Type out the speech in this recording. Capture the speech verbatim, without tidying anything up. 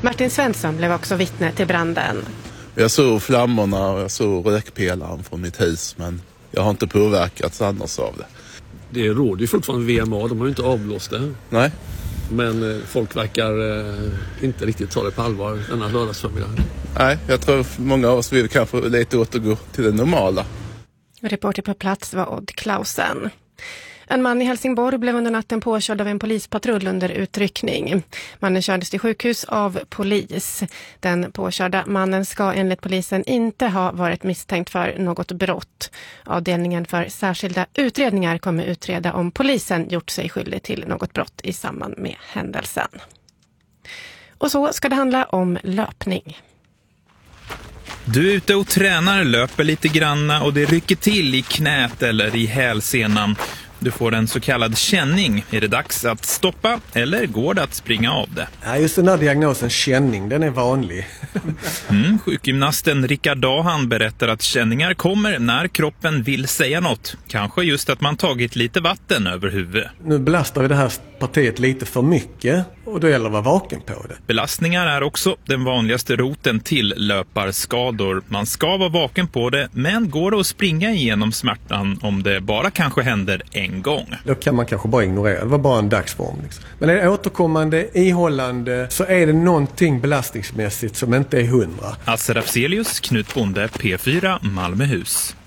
Martin Svensson blev också vittne till branden. Jag såg flammorna och jag såg rökpelaren från mitt hus, men jag har inte påverkats annars av det. Det råder ju fortfarande V M A, de har ju inte avblåst det. Nej. Men folk verkar eh, inte riktigt ta det på allvar denna lördagsförmiddag. Nej, jag tror många av oss vill kanske lite återgå till det normala. Reporter på plats var Odd Klausen. En man i Helsingborg blev under natten påkörd av en polispatrull under utryckning. Mannen kördes till sjukhus av polis. Den påkörda mannen ska enligt polisen inte ha varit misstänkt för något brott. Avdelningen för särskilda utredningar kommer utreda om polisen gjort sig skyldig till något brott i samband med händelsen. Och så ska det handla om löpning. Du är ute och tränar, löper lite granna och det rycker till i knät eller i hälsenan. Du får en så kallad känning. Är det dags att stoppa eller går det att springa av det? Ja, just den här diagnosen känning, den är vanlig. Mm, sjukgymnasten Rickard Dahan berättar att känningar kommer när kroppen vill säga något. Kanske just att man tagit lite vatten över huvudet. Nu belastar vi det här partiet lite för mycket och då gäller det att vara vaken på det. Belastningar är också den vanligaste roten till löparskador. Man ska vara vaken på det, men går det att springa igenom smärtan om det bara kanske händer en gång? Då kan man kanske bara ignorera. Det var bara en dagsform. Liksom. Men är det återkommande, ihållande, så är det någonting belastningsmässigt som inte är hundra. Asse Rafzelius, Knut Bonde, P fyra, Malmöhus.